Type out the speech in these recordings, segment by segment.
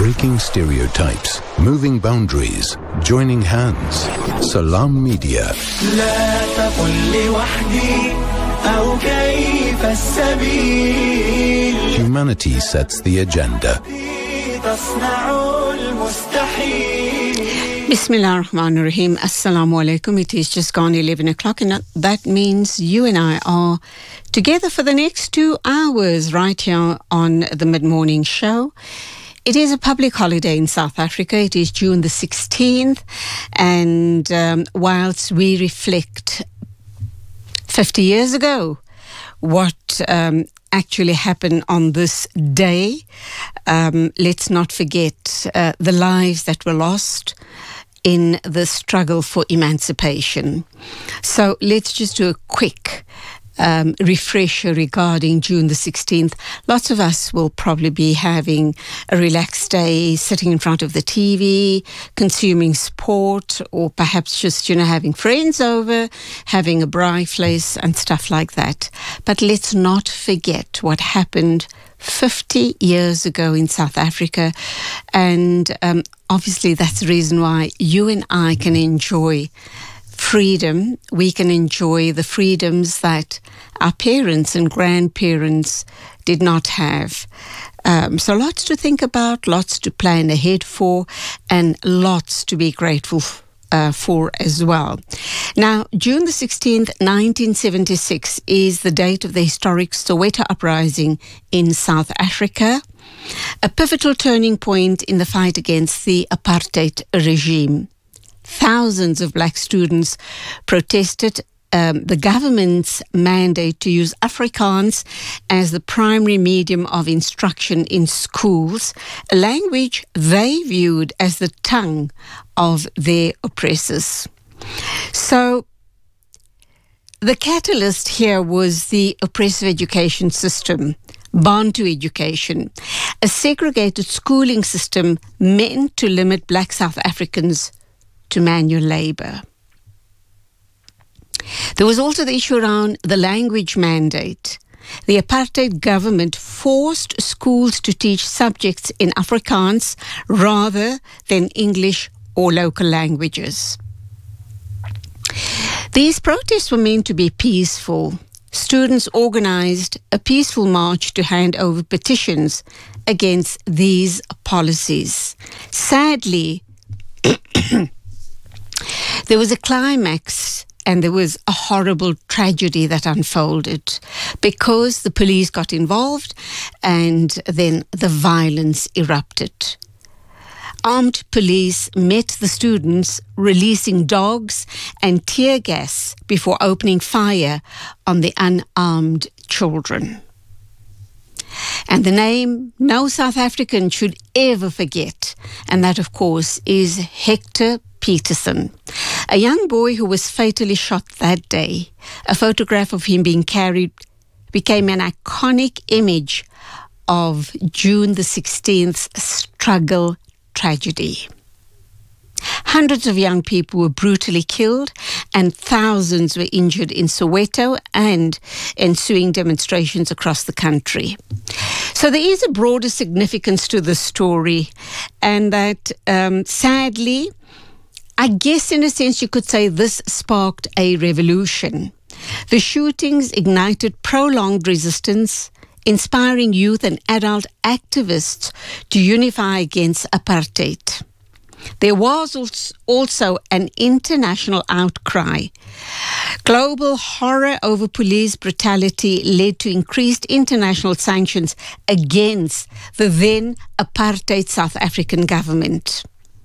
Breaking stereotypes, moving boundaries, joining hands. Salam Media. لا تقل لوحدي أو كيف السبيل. Humanity sets the agenda. تصنع المستحيل. Bismillah ar-Rahman ar-Rahim. Assalamu alaikum. It is just gone 11 o'clock, and that means you and I are together for the next 2 hours right here on the Mid-Morning Show. It is a public holiday in South Africa. It is June the 16th, and whilst we reflect 50 years ago what actually happened on this day, let's not forget the lives that were lost in the struggle for emancipation. So let's just do a quick refresher regarding June the 16th. Lots of us will probably be having a relaxed day, sitting in front of the TV, consuming sport, or perhaps just, having friends over, having a braai and stuff like that. But let's not forget what happened 50 years ago in South Africa. And obviously that's the reason why you and I can enjoy freedom. We can enjoy the freedoms that our parents and grandparents did not have. So lots to think about, lots to plan ahead for, and lots to be grateful for as well. Now, June the 16th, 1976 is the date of the historic Soweto uprising in South Africa, a pivotal turning point in the fight against the apartheid regime. Thousands of black students protested the government's mandate to use Afrikaans as the primary medium of instruction in schools, a language they viewed as the tongue of their oppressors. So the catalyst here was the oppressive education system, Bantu education, a segregated schooling system meant to limit black South Africans to manual labour. There was also the issue around the language mandate. The apartheid government forced schools to teach subjects in Afrikaans rather than English or local languages. These protests were meant to be peaceful. Students organised a peaceful march to hand over petitions against these policies. Sadly, there was a climax and there was a horrible tragedy that unfolded because the police got involved and then the violence erupted. Armed police met the students, releasing dogs and tear gas before opening fire on the unarmed children. And the name no South African should ever forget, and that, of course, is Hector Peterson, a young boy who was fatally shot that day. A photograph of him being carried became an iconic image of June the 16th struggle tragedy. Hundreds of young people were brutally killed and thousands were injured in Soweto and ensuing demonstrations across the country. So there is a broader significance to the story, and that sadly, I guess in a sense you could say this sparked a revolution. The shootings ignited prolonged resistance, inspiring youth and adult activists to unify against apartheid. There was also an international outcry. Global horror over police brutality led to increased international sanctions against the then apartheid South African government.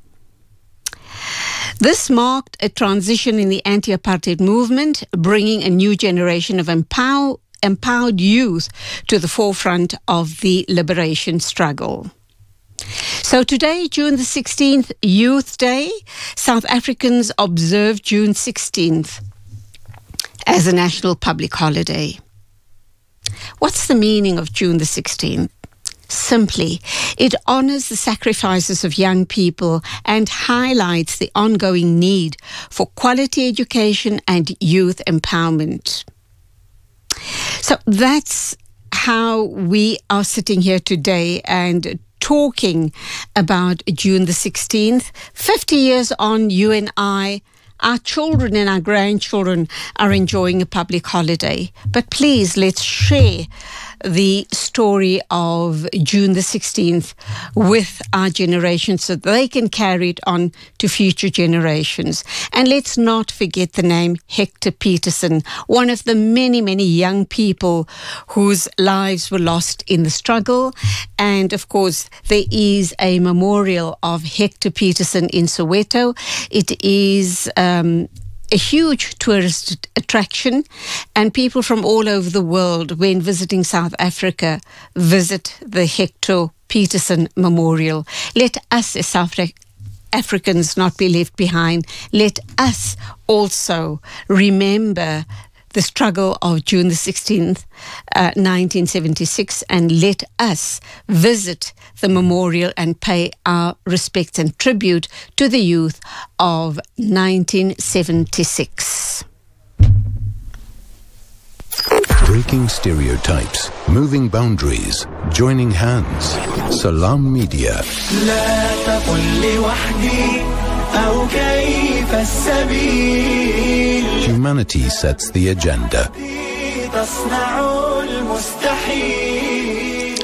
This marked a transition in the anti-apartheid movement, bringing a new generation of empowered youth to the forefront of the liberation struggle. So today, June the 16th, Youth Day, South Africans observe June 16th as a national public holiday. What's the meaning of June the 16th? Simply, it honours the sacrifices of young people and highlights the ongoing need for quality education and youth empowerment. So that's how we are sitting here today, and talking about June the 16th. 50 years on, you and I, our children and our grandchildren are enjoying a public holiday. But please, let's share the story of June the 16th with our generation so they can carry it on to future generations. And let's not forget the name Hector Peterson, one of the many, many young people whose lives were lost in the struggle. And of course, there is a memorial of Hector Peterson in Soweto. It is a huge tourist attraction, and people from all over the world, when visiting South Africa, visit the Hector Peterson Memorial. Let us as South Africans not be left behind. Let us also remember the struggle of June the 16th, 1976, and let us visit the memorial and pay our respects and tribute to the youth of 1976. Breaking stereotypes, moving boundaries, joining hands. Salam Media. لا تقل لوحدي أو كيف السبيل. Humanity sets the agenda. تصنع المستحيل.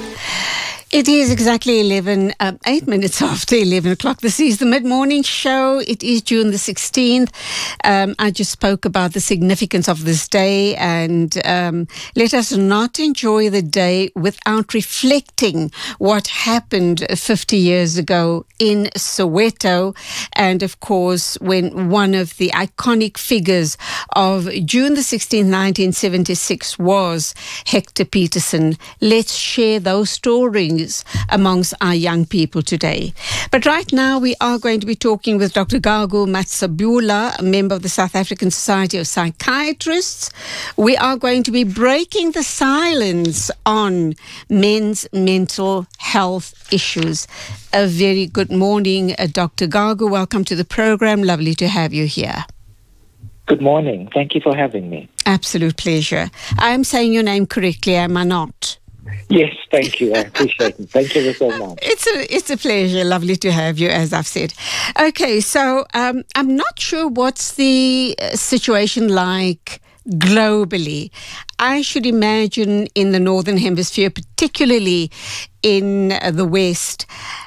It is exactly 8 minutes after 11 o'clock. This is the Mid-Morning Show. It is June the 16th. I just spoke about the significance of this day, and let us not enjoy the day without reflecting what happened 50 years ago in Soweto. And of course, when one of the iconic figures of June the 16th, 1976 was Hector Peterson. Let's share those stories amongst our young people today. But right now we are going to be talking with Dr. Gagu Matsabula, a member of the South African Society of Psychiatrists. We are going to be breaking the silence on men's mental health issues. A very good morning, Dr. Gagu. Welcome to the program. Lovely to have you here. Good morning. Thank you for having me. Absolute pleasure. I am saying your name correctly, am I not? Yes, thank you. I appreciate it. Thank you so much. It's a pleasure. Lovely to have you, as I've said. Okay, so I'm not sure what's the situation like globally. I should imagine in the Northern Hemisphere, particularly in the West,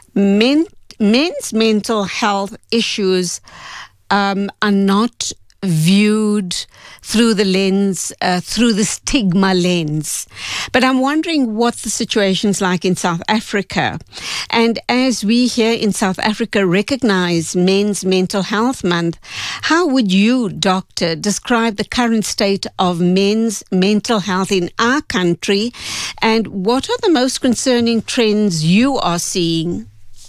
men's mental health issues are not viewed through the lens, through the stigma lens. But I'm wondering what the situation's like in South Africa. And as we here in South Africa recognize Men's Mental Health Month, how would you, Doctor, describe the current state of men's mental health in our country? And what are the most concerning trends you are seeing?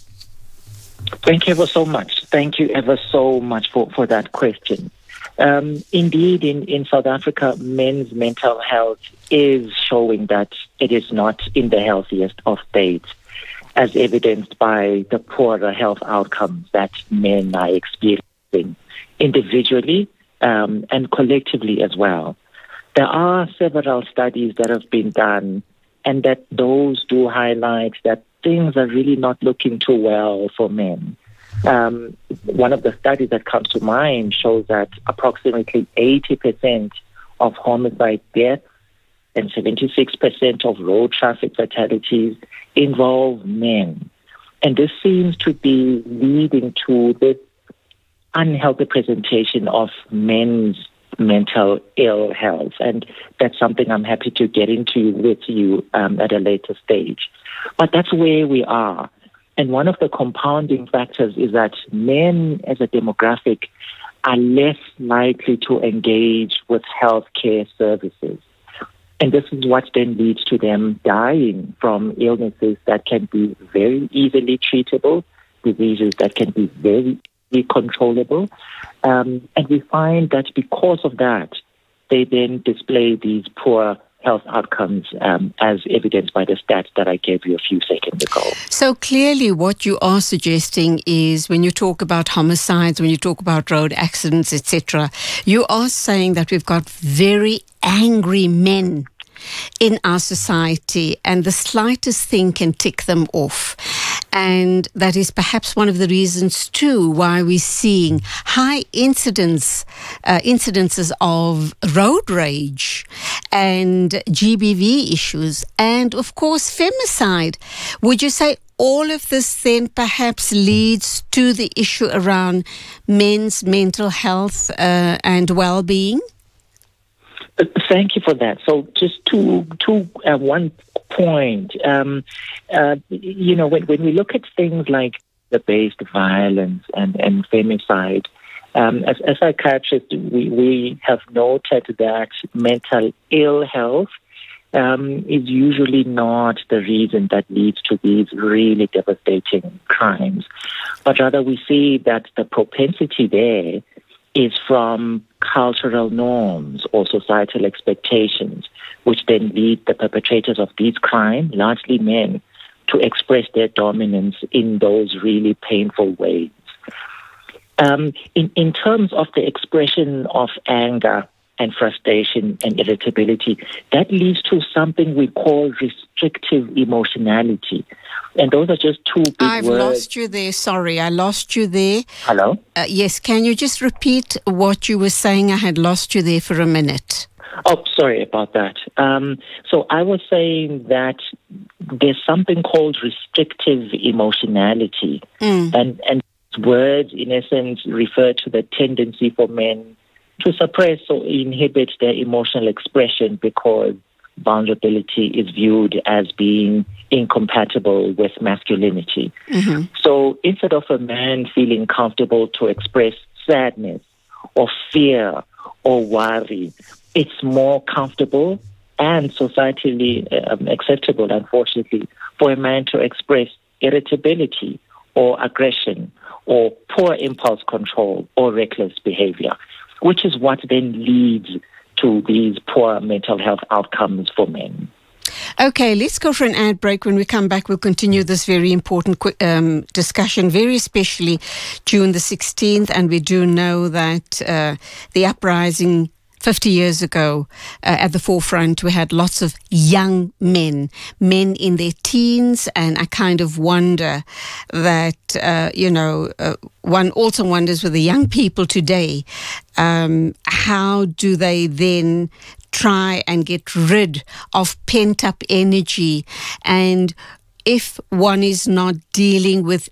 Thank you ever so much. Thank you ever so much for that question. Indeed, in South Africa, men's mental health is showing that it is not in the healthiest of states, as evidenced by the poorer health outcomes that men are experiencing individually and collectively as well. There are several studies that have been done, and that those do highlight that things are really not looking too well for men. One of the studies that comes to mind shows that approximately 80% of homicide deaths and 76% of road traffic fatalities involve men. And this seems to be leading to this unhealthy presentation of men's mental ill health. And that's something I'm happy to get into with you at a later stage. But that's where we are. And one of the compounding factors is that men as a demographic are less likely to engage with healthcare services. And this is what then leads to them dying from illnesses that can be very easily treatable, diseases that can be very controllable. And we find that because of that, they then display these poor health outcomes as evidenced by the stats that I gave you a few seconds ago. So clearly what you are suggesting is when you talk about homicides, when you talk about road accidents, etc., you are saying that we've got very angry men in our society and the slightest thing can tick them off. And that is perhaps one of the reasons too why we're seeing high incidences of road rage and GBV issues and, of course, femicide. Would you say all of this then perhaps leads to the issue around men's mental health and well-being? Thank you for that. So just one point, when we look at things like gender-based violence and femicide, as psychiatrists, we have noted that mental ill health is usually not the reason that leads to these really devastating crimes, but rather we see that the propensity there is from cultural norms or societal expectations, which then lead the perpetrators of these crimes, largely men, to express their dominance in those really painful ways. In terms of the expression of anger and frustration and irritability, that leads to something we call restrictive emotionality. And those are just two big words. I've lost you there. Sorry, I lost you there. Hello? Yes, can you just repeat what you were saying? I had lost you there for a minute. Oh, sorry about that. So I was saying that there's something called restrictive emotionality. And words, in essence, refer to the tendency for men to suppress or inhibit their emotional expression because vulnerability is viewed as being incompatible with masculinity. Mm-hmm. So instead of a man feeling comfortable to express sadness or fear or worry, it's more comfortable and societally acceptable, unfortunately, for a man to express irritability or aggression or poor impulse control or reckless behavior, which is what then leads to these poor mental health outcomes for men. Okay, let's go for an ad break. When we come back, we'll continue this very important discussion, very especially June the 16th. And we do know that the uprising 50 years ago, at the forefront, we had lots of young men in their teens, and I kind of wonder that, one also wonders with the young people today, how do they then try and get rid of pent-up energy? And if one is not dealing with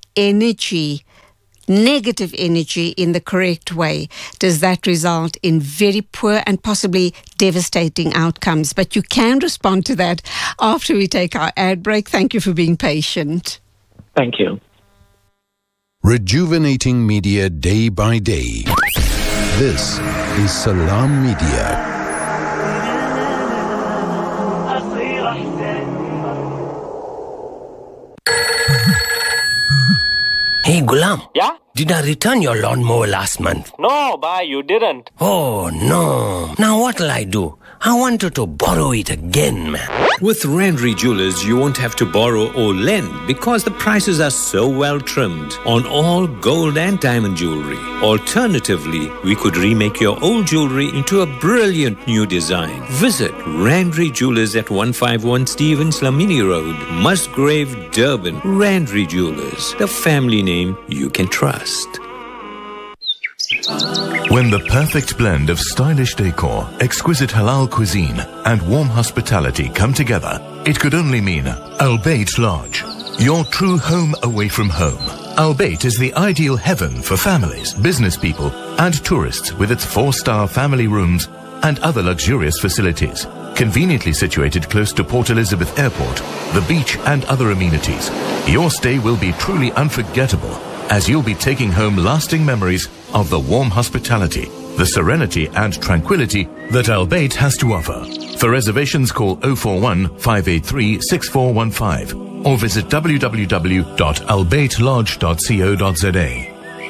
negative energy in the correct way, does that result in very poor and possibly devastating outcomes? But you can respond to that after we take our ad break. Thank you for being patient. Thank you. Rejuvenating media day by day. This is Salam Media. Hey, Gulam. Yeah? Did I return your lawnmower last month? No, bhai, you didn't. Oh, no. Now what'll I do? I wanted to borrow it again, man. With Randry Jewelers, you won't have to borrow or lend because the prices are so well trimmed on all gold and diamond jewelry. Alternatively, we could remake your old jewelry into a brilliant new design. Visit Randry Jewelers at 151 Stevens Lamini Road, Musgrave, Durban. Randry Jewelers, the family name you can trust. When the perfect blend of stylish decor, exquisite halal cuisine, and warm hospitality come together, it could only mean Al Bayt Lodge, your true home away from home. Al Bayt is the ideal heaven for families, business people, and tourists with its 4-star family rooms and other luxurious facilities. Conveniently situated close to Port Elizabeth Airport, the beach, and other amenities, your stay will be truly unforgettable, as you'll be taking home lasting memories of the warm hospitality, the serenity and tranquility that Al Bayt has to offer. For reservations, call 041 583 6415 or visit www.albaytlodge.co.za.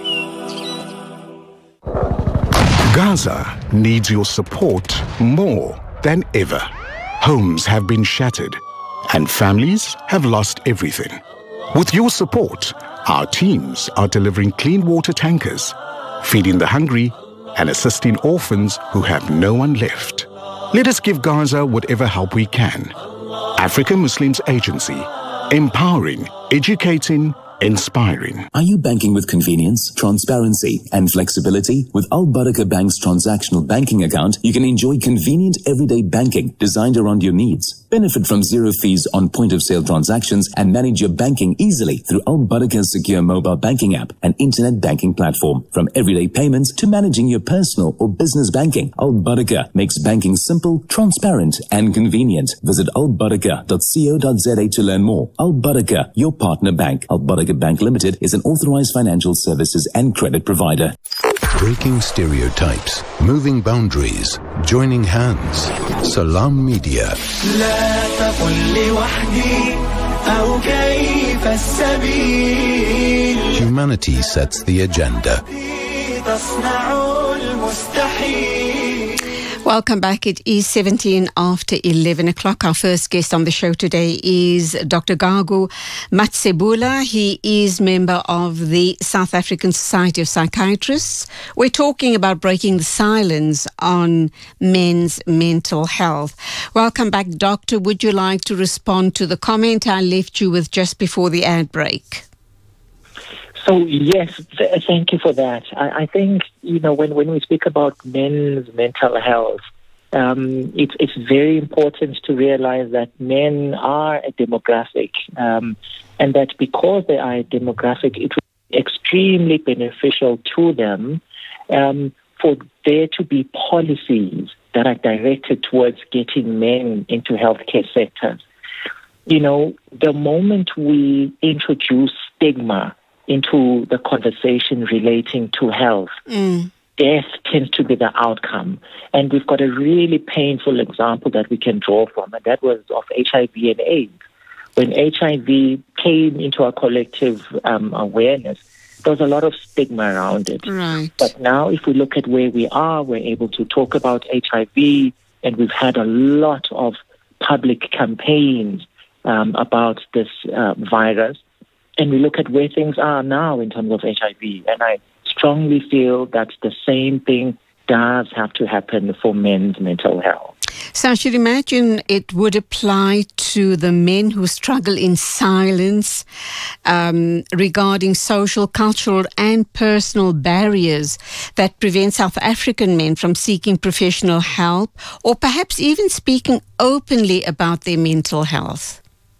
Gaza needs your support more than ever. Homes have been shattered and families have lost everything. With your support, our teams are delivering clean water tankers, feeding the hungry, and assisting orphans who have no one left. Let us give Gaza whatever help we can. African Muslims Agency, Empowering, educating, inspiring. Are you banking with convenience, transparency, and flexibility? With Al Barakah Bank's transactional banking account, you can enjoy convenient everyday banking designed around your needs. Benefit from zero fees on point-of-sale transactions and manage your banking easily through Al Barakah's secure mobile banking app and internet banking platform. From everyday payments to managing your personal or business banking, Al Barakah makes banking simple, transparent, and convenient. Visit albarakah.co.za to learn more. Al Barakah, your partner bank. Al Barakah Bank Limited is an authorized financial services and credit provider. Breaking stereotypes, moving boundaries, joining hands. Salam Media. لا تقل لي وحدي أو كيف السبيل. Humanity sets the agenda. تصنع المستحيل. Welcome back. It is 17 after 11 o'clock. Our first guest on the show today is Dr. Gagu Matsebula. He is member of the South African Society of Psychiatrists. We're talking about breaking the silence on men's mental health. Welcome back, Doctor. Would you like to respond to the comment I left you with just before the ad break? So, yes, thank you for that. I think, when we speak about men's mental health, it's very important to realize that men are a demographic, and that because they are a demographic, it will be extremely beneficial to them for there to be policies that are directed towards getting men into healthcare sectors. The moment we introduce stigma into the conversation relating to health, death tends to be the outcome. And we've got a really painful example that we can draw from, and that was of HIV and AIDS. When HIV came into our collective awareness, there was a lot of stigma around it. Right. But now if we look at where we are, we're able to talk about HIV, and we've had a lot of public campaigns about this virus. And we look at where things are now in terms of HIV. And I strongly feel that the same thing does have to happen for men's mental health. So I should imagine it would apply to the men who struggle in silence regarding social, cultural and personal barriers that prevent South African men from seeking professional help or perhaps even speaking openly about their mental health.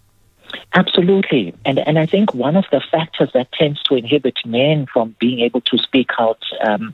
Absolutely. And I think one of the factors that tends to inhibit men from being able to speak out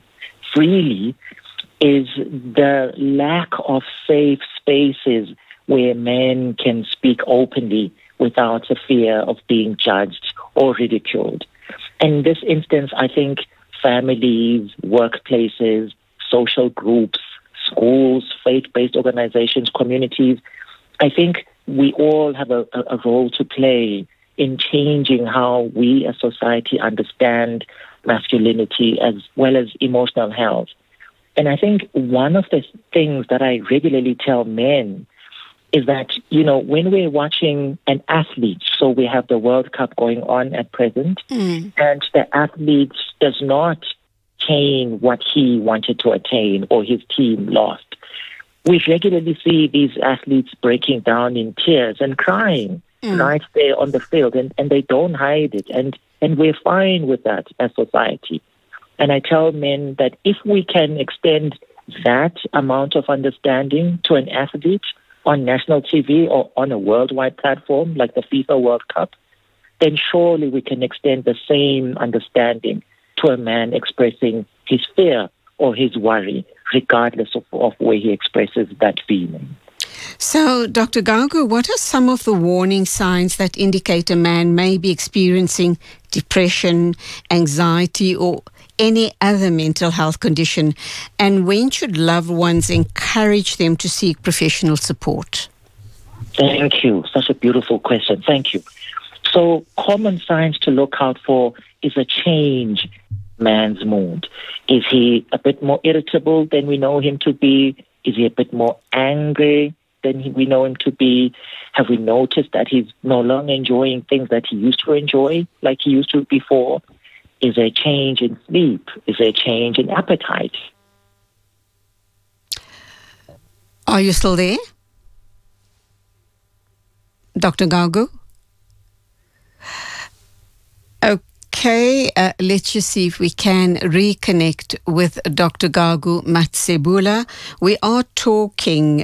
freely is the lack of safe spaces where men can speak openly without the fear of being judged or ridiculed. And in this instance, I think families, workplaces, social groups, schools, faith-based organizations, communities, I think we all have a role to play in changing how we as society understand masculinity as well as emotional health. And I think one of the things that I regularly tell men is that, when we're watching an athlete, so we have the World Cup going on at present, and the athlete does not attain what he wanted to attain or his team lost. We regularly see these athletes breaking down in tears and crying right there on the field, and they don't hide it. And we're fine with that as society. And I tell men that if we can extend that amount of understanding to an athlete on national TV or on a worldwide platform like the FIFA World Cup, then surely we can extend the same understanding to a man expressing his fear or his worry, regardless of where he expresses that feeling. So, Dr. Gagu, what are some of the warning signs that indicate a man may be experiencing depression, anxiety, or any other mental health condition? And when should loved ones encourage them to seek professional support? Thank you. Such a beautiful question. Thank you. So, common signs to look out for is a change in man's mood. Is he a bit more irritable than we know him to be? Is he a bit more angry than we know him to be? Have we noticed that he's no longer enjoying things that he used to enjoy like he used to before? Is there a change in sleep? Is there a change in appetite? Are you still there? Dr. Gagu? Okay, let's just see if we can reconnect with Dr. Gagu Matsebula. We are talking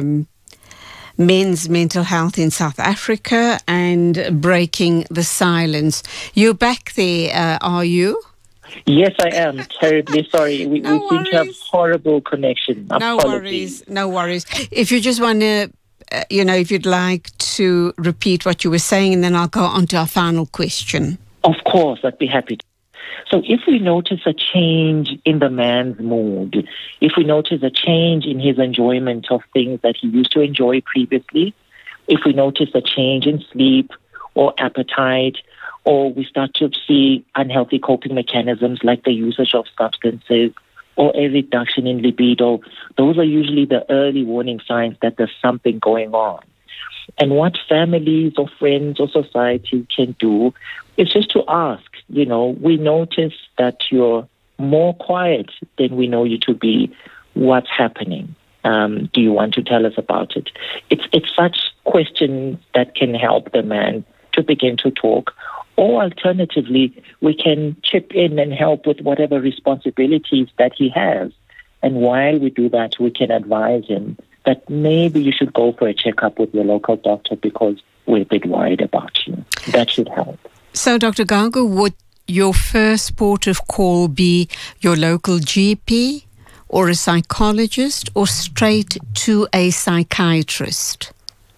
men's mental health in South Africa and breaking the silence. You're back there, are you? Yes, I am. Terribly sorry. We seem to have horrible connection. Apologies. No worries. If you just want to, if you'd like to repeat what you were saying, and then I'll go on to our final question. Of course, I'd be happy to. So if we notice a change in the man's mood, if we notice a change in his enjoyment of things that he used to enjoy previously, if we notice a change in sleep or appetite, or we start to see unhealthy coping mechanisms like the usage of substances or a reduction in libido, those are usually the early warning signs that there's something going on. And what families or friends or society can do is just to ask, we notice that you're more quiet than we know you to be. What's happening? Do you want to tell us about it? It's such questions that can help the man to begin to talk. Or alternatively, we can chip in and help with whatever responsibilities that he has. And while we do that, we can advise him that maybe you should go for a checkup with your local doctor because we're a bit worried about you. That should help. So, Dr. Gagu, would your first port of call be your local GP or a psychologist or straight to a psychiatrist?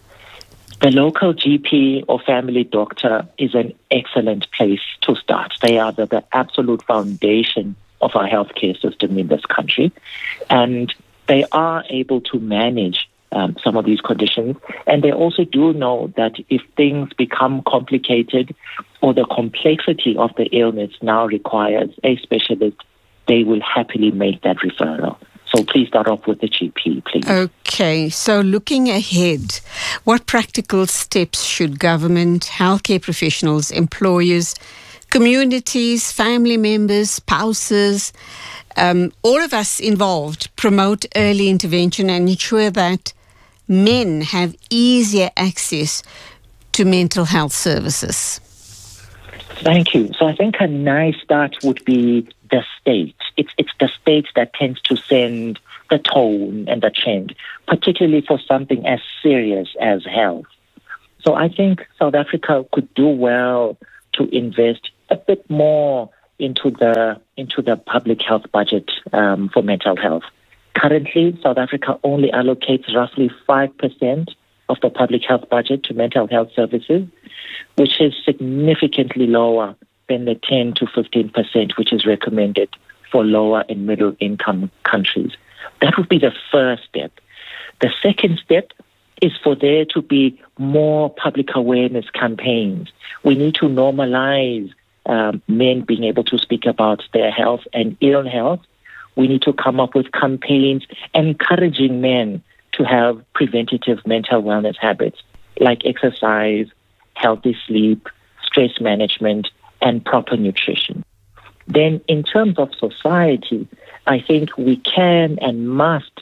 The local GP or family doctor is an excellent place to start. They are the absolute foundation of our healthcare system in this country. And they are able to manage some of these conditions. And they also do know that if things become complicated or the complexity of the illness now requires a specialist, they will happily make that referral. So please start off with the GP, please. Okay, so looking ahead, what practical steps should government, healthcare professionals, employers, communities, family members, spouses, all of us involved promote early intervention and ensure that men have easier access to mental health services? Thank you. So I think a nice start would be the state. It's the state that tends to send the tone and the trend, particularly for something as serious as health. So I think South Africa could do well to invest a bit more into the public health budget for mental health. Currently, South Africa only allocates roughly 5% of the public health budget to mental health services, which is significantly lower than the 10 to 15% which is recommended for lower and middle income countries. That would be the first step. The second step is for there to be more public awareness campaigns. We need to normalize men being able to speak about their health and ill health. We need to come up with campaigns encouraging men to have preventative mental wellness habits like exercise, healthy sleep, stress management, and proper nutrition. Then in terms of society, I think we can and must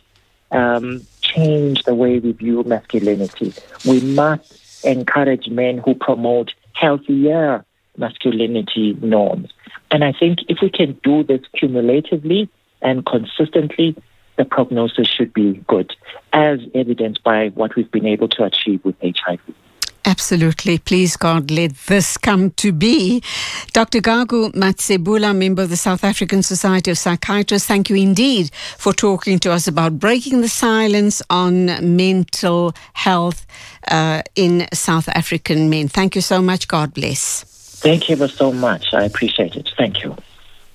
change the way we view masculinity. We must encourage men who promote healthier masculinity norms. And I think if we can do this cumulatively and consistently, the prognosis should be good, as evidenced by what we've been able to achieve with HIV. Absolutely. Please, God, let this come to be. Dr. Gagu Matsebula, member of the South African Society of Psychiatrists, thank you indeed for talking to us about breaking the silence on mental health in South African men. Thank you so much. God bless. Thank you so much. I appreciate it. Thank you.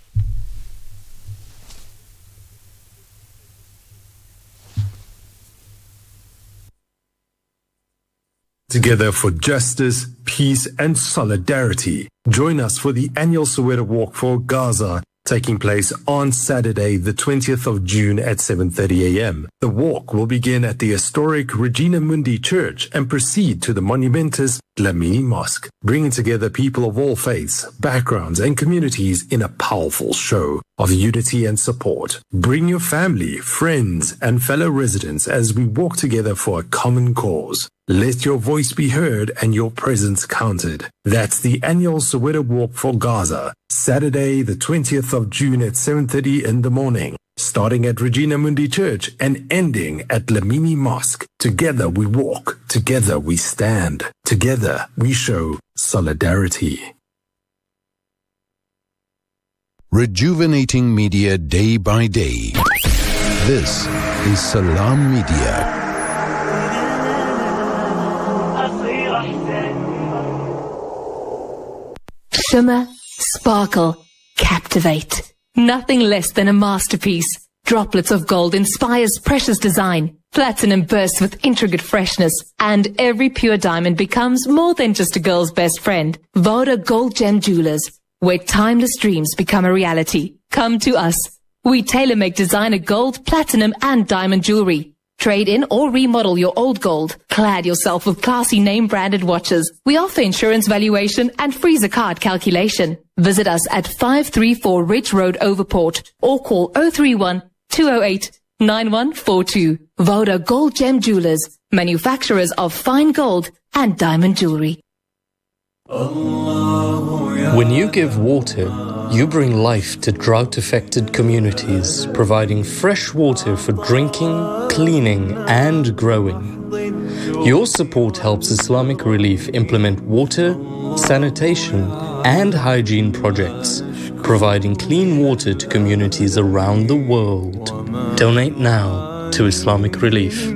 Together for justice, peace and solidarity. Join us for the annual Soweto Walk for Gaza, taking place on Saturday, the 20th of June at 7:30 a.m. The walk will begin at the historic Regina Mundi Church and proceed to the Monumentus Dlamini Mosque, bringing together people of all faiths, backgrounds, and communities in a powerful show of unity and support. Bring your family, friends, and fellow residents as we walk together for a common cause. Let your voice be heard and your presence counted. That's the annual Soweto Walk for Gaza, Saturday, the 20th of June at 7:30 in the morning, starting at Regina Mundi Church and ending at Dlamini Mosque. Together we walk, together we stand, together we show solidarity. Rejuvenating media day by day. This is Salam Media. Shimmer, sparkle, captivate. Nothing less than a masterpiece. Droplets of gold inspires precious design. Platinum bursts with intricate freshness. And every pure diamond becomes more than just a girl's best friend. Voda Gold Gem Jewelers, where timeless dreams become a reality. Come to us. We tailor-make designer gold, platinum, and diamond jewelry. Trade in or remodel your old gold. Clad yourself with classy name-branded watches. We offer insurance valuation and freezer card calculation. Visit us at 534 Ridge Road, Overport, or call 031-208-9142. Voda Gold Gem Jewelers, manufacturers of fine gold and diamond jewelry. When you give water, you bring life to drought-affected communities, providing fresh water for drinking, cleaning, and growing. Your support helps Islamic Relief implement water, sanitation, and hygiene projects, providing clean water to communities around the world. Donate now to Islamic Relief.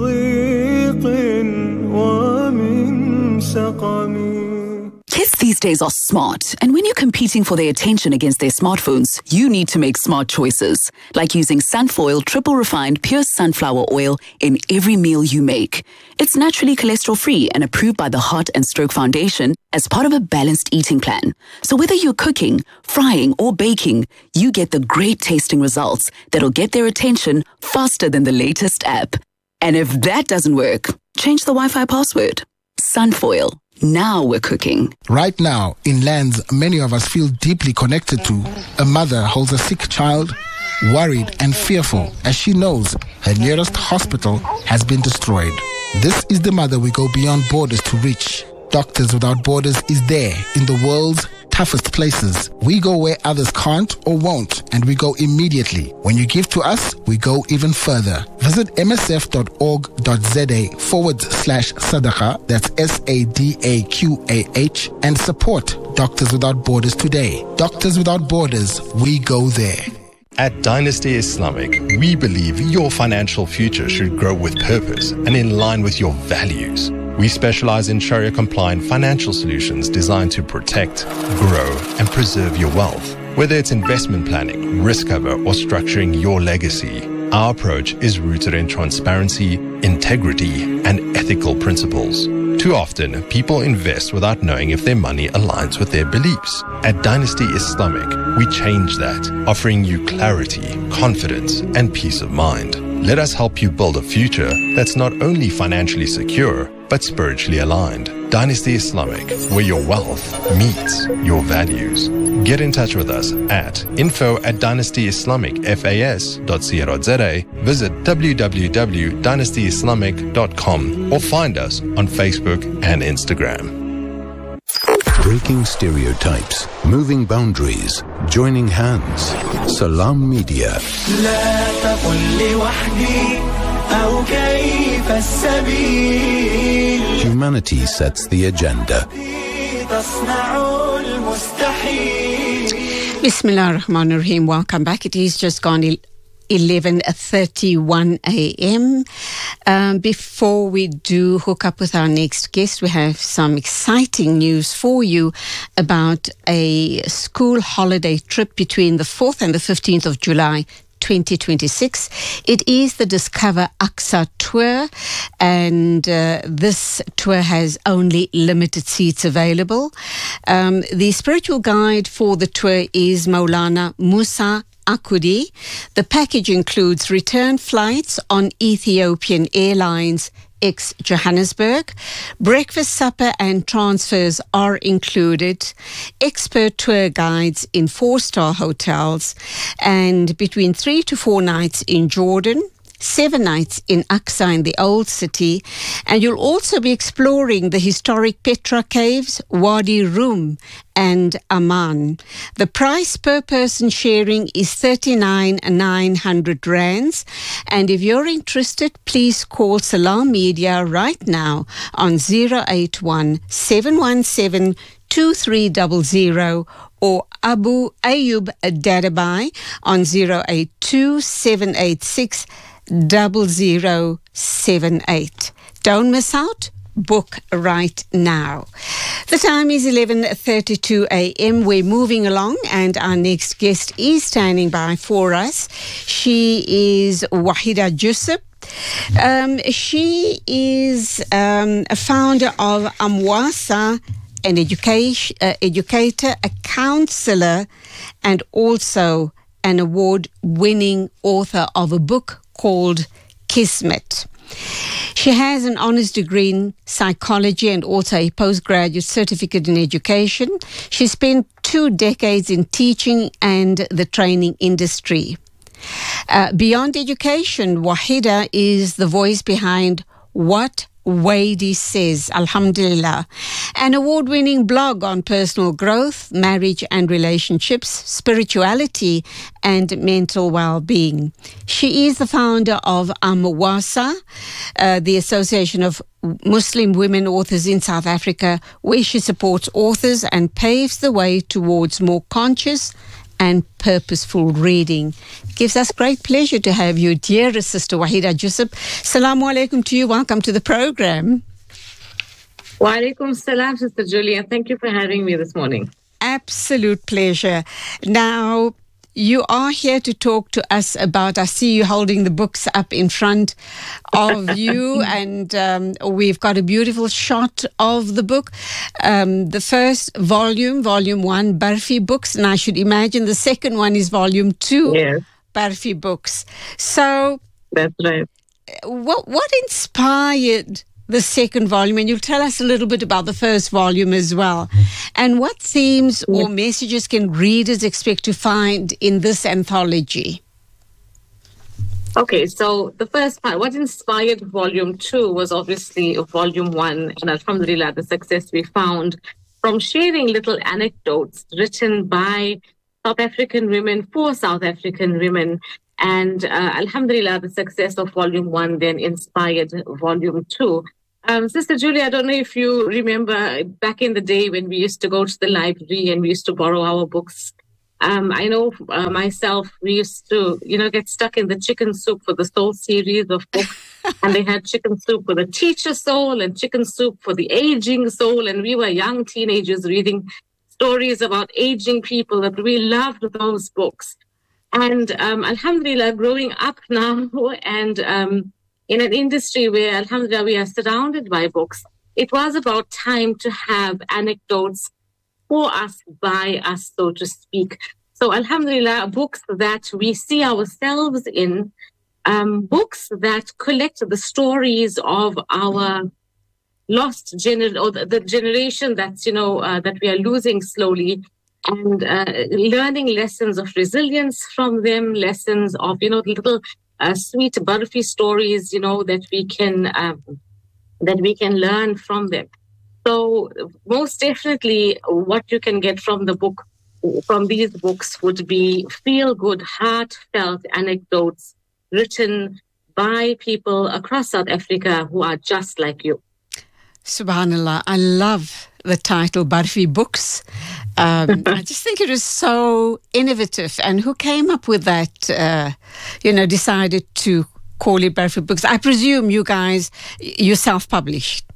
Kids these days are smart, and when you're competing for their attention against their smartphones, you need to make smart choices, like using Sunfoil triple refined pure sunflower oil in every meal you make. It's naturally cholesterol-free and approved by the Heart and Stroke Foundation as part of a balanced eating plan. So whether you're cooking, frying, or baking, you get the great tasting results that'll get their attention faster than the latest app. And if that doesn't work, change the Wi-Fi password. Sunfoil. Now we're cooking. Right now, in lands many of us feel deeply connected to, a mother holds a sick child, worried and fearful as she knows her nearest hospital has been destroyed. This is the mother we go beyond borders to reach. Doctors Without Borders is there in the world's toughest places. We go where others can't or won't, and we go immediately. When you give to us, we go even further. Visit msf.org.za/sadaqa, that's SADAQAH, and support Doctors Without Borders today. Doctors Without Borders, we go there. At Dynasty Islamic, we believe your financial future should grow with purpose and in line with your values. We specialize in Sharia-compliant financial solutions designed to protect, grow, and preserve your wealth. Whether it's investment planning, risk cover, or structuring your legacy, our approach is rooted in transparency, integrity, and ethical principles. Too often, people invest without knowing if their money aligns with their beliefs. At Dynasty Islamic, we change that, offering you clarity, confidence, and peace of mind. Let us help you build a future that's not only financially secure, but spiritually aligned. Dynasty Islamic, where your wealth meets your values. Get in touch with us at info@dynastyislamicfas.co.za, visit www.dynastyislamic.com, or find us on Facebook and Instagram. Breaking stereotypes, moving boundaries, joining hands. Salam Media. لا تقل لوحدي أو كيف السبيل. Humanity sets the agenda. تصنع المستحيل. Bismillah ar-Rahman ar-Rahim. Welcome back. It is just gone 11:31 a.m. Before we do hook up with our next guest, we have some exciting news for you about a school holiday trip between the 4th and the 15th of July 2026. It is the Discover Aqsa tour, and this tour has only limited seats available. The spiritual guide for the tour is Maulana Musa Akudi. The package includes return flights on Ethiopian Airlines TX Johannesburg. Breakfast, supper and transfers are included. Expert tour guides in 4-star hotels and between 3 to 4 nights in Jordan. 7 nights in Aqsa in the Old City, and you'll also be exploring the historic Petra Caves, Wadi Rum and Amman. The price per person sharing is 39,900 rands, and if you're interested, please call Salam Media right now on 081 717 2300 or Abu Ayyub Dadabai on 082 786 0078. Don't miss out. Book right now. The time is 11:32 a.m. We're moving along, and our next guest is standing by for us. She is Wahida Jusub. She is a founder of Amwasa, an educator, a counselor, and also an award-winning author of a book called Kismet. She has an honours degree in psychology and also a postgraduate certificate in education. She spent 2 decades in teaching and the training industry. Beyond education, Wahida is the voice behind What Wadi Says, Alhamdulillah, an award-winning blog on personal growth, marriage and relationships, spirituality and mental well-being. She is the founder of Amwasa, the Association of Muslim Women Authors in South Africa, where she supports authors and paves the way towards more conscious and purposeful reading. It gives us great pleasure to have you, dear Sister Wahida Jusub. Assalamu alaikum to you. Welcome to the program. Wa alaikum salam, Sister Julia. Thank you for having me this morning. Absolute pleasure. Now, you are here to talk to us about, I see you holding the books up in front of you, and we've got a beautiful shot of the book. The first volume, Volume 1, Barfi Books, and I should imagine the second one is Volume 2, yes. Barfi Books. So, that's right. What inspired the second volume? And you'll tell us a little bit about the first volume as well. And what themes or messages can readers expect to find in this anthology? Okay, so the first part, what inspired Volume 2 was obviously Volume 1, and alhamdulillah, the success we found from sharing little anecdotes written by South African women for South African women. And alhamdulillah, the success of Volume 1 then inspired Volume 2. Sister Julia, I don't know if you remember back in the day when we used to go to the library and we used to borrow our books. I know myself, we used to, get stuck in the Chicken Soup for the Soul series of books. And they had Chicken Soup for the teacher soul and Chicken Soup for the aging soul. And we were young teenagers reading stories about aging people, that we loved those books. And alhamdulillah, growing up now and in an industry where alhamdulillah we are surrounded by books, it was about time to have anecdotes for us, by us, so to speak. So alhamdulillah, books that we see ourselves in, books that collect the stories of our lost the generation that's, that we are losing slowly, and learning lessons of resilience from them, lessons of, little sweet Barfi stories, that we can learn from them. So most definitely what you can get from these books would be feel-good, heartfelt anecdotes written by people across South Africa who are just like you. Subhanallah, I love the title Barfi Books. I just think it is so innovative. And who came up with that, decided to call it Barfi Books? I presume you guys, you self-published.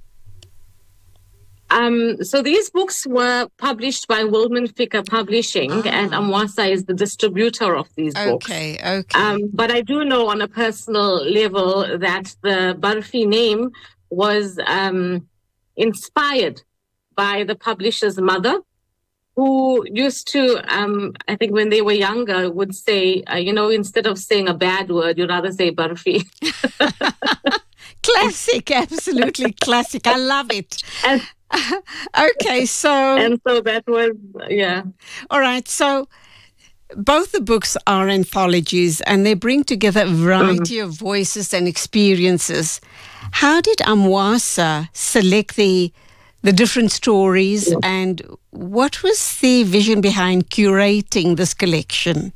So these books were published by Wilman Fikr Publishing, and Amwasa is the distributor of these books. Okay. But I do know on a personal level that the Barfi name was inspired by the publisher's mother, who used to, I think when they were younger, would say, instead of saying a bad word, you'd rather say Barfi. Classic, absolutely classic. I love it. Okay, so... And so that was, yeah. All right, so both the books are anthologies and they bring together a variety of voices and experiences. How did Amwasa select the different stories and what was the vision behind curating this collection?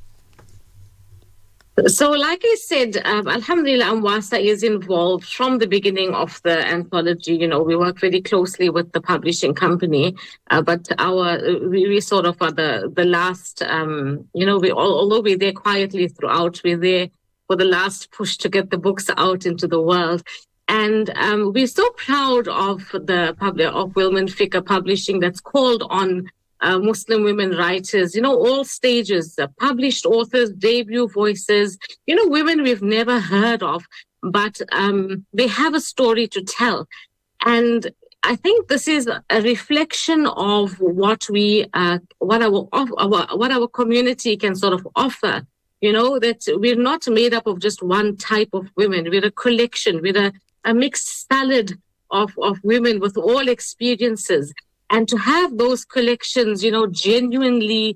So, like I said, Alhamdulillah, Amwasa is involved from the beginning of the anthology. You know, we work very closely with the publishing company, but we sort of are the last, although we're there quietly throughout, we're there for the last push to get the books out into the world. And we're so proud of of Wilman Fikr Publishing that's called on Muslim women writers, all stages, published authors, debut voices, women we've never heard of, but they have a story to tell. And I think this is a reflection of what our community can sort of offer, that we're not made up of just one type of women. We're a collection, we're a mixed salad of women with all experiences. And to have those collections, genuinely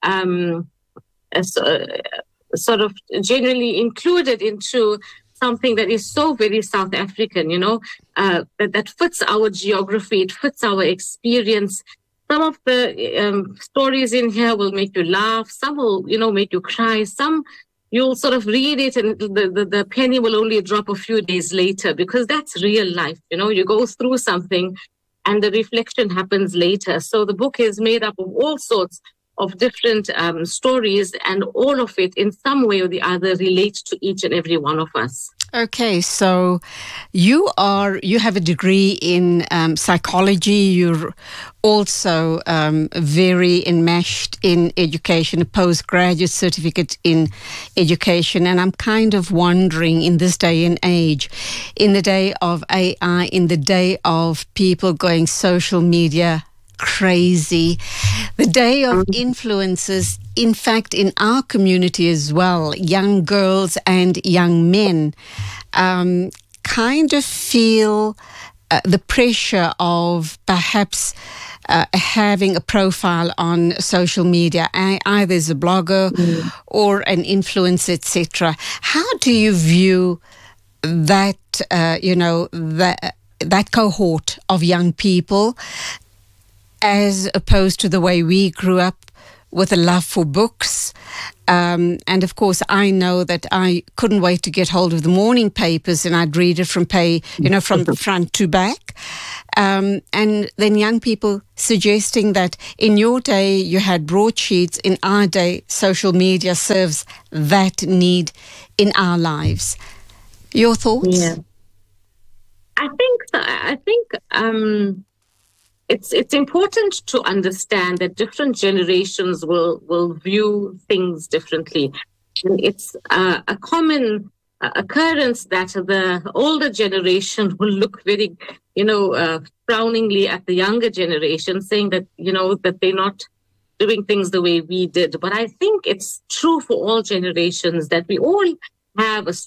genuinely included into something that is so very South African, that fits our geography, it fits our experience. Some of the stories in here will make you laugh, some will, make you cry, some you'll sort of read it and the penny will only drop a few days later, because that's real life. You go through something and the reflection happens later. So the book is made up of all sorts of different stories, and all of it in some way or the other relates to each and every one of us. Okay, so you have a degree in psychology. You're also very enmeshed in education, a postgraduate certificate in education. And I'm kind of wondering, in this day and age, in the day of AI, in the day of people going social media crazy, the day of influencers, in fact, in our community as well, young girls and young men kind of feel the pressure of perhaps having a profile on social media, either as a blogger or an influencer, etc. How do you view that, that cohort of young people, as opposed to the way we grew up with a love for books? And of course, I know that I couldn't wait to get hold of the morning papers, and I'd read it from from the front to back. And then young people suggesting that in your day you had broadsheets, in our day social media serves that need in our lives. Your thoughts? Yeah, I think it's important to understand that different generations will view things differently. And it's a common occurrence that the older generation will look very, frowningly at the younger generation, saying that, that they're not doing things the way we did. But I think it's true for all generations that we all have a